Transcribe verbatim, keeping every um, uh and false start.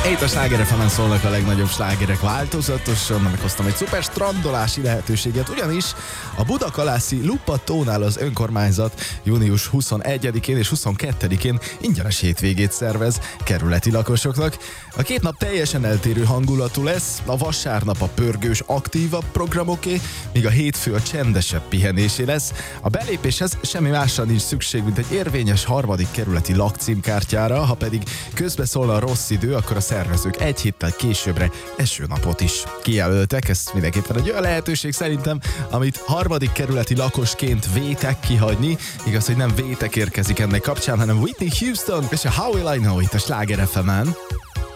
Itt a Sláger ef emen szólnak a legnagyobb slágerek változatosan, meghoztam egy szuper strandolási lehetőséget, ugyanis a Budakalászi Lupa tónál az önkormányzat június huszonegyedikén és huszonkettedikén ingyenes hétvégét szervez kerületi lakosoknak. A két nap teljesen eltérő hangulatú lesz, a vasárnap a pörgős, aktívabb programoké, míg a hétfő a csendesebb pihenésé lesz. A belépéshez semmi másra nincs szükség, mint egy érvényes harmadik kerületi lakcímkártyára, ha pedig közbeszólna a rossz idő, akkor a szervezők egy héttel későbbre esőnapot is kijelöltek. Ez mindenképpen egy olyan lehetőség szerintem, amit harmadik kerületi lakosként vétek kihagyni. Igaz, hogy nem vétek érkezik ennek kapcsán, hanem Whitney Houston és a How Will I Know itt a Sláger ef emen.